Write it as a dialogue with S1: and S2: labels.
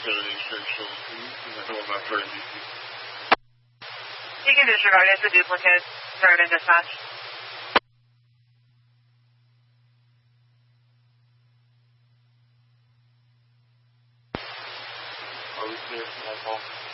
S1: You can disregard it. It's a duplicate. Start in dispatch.
S2: Are we clear for that call?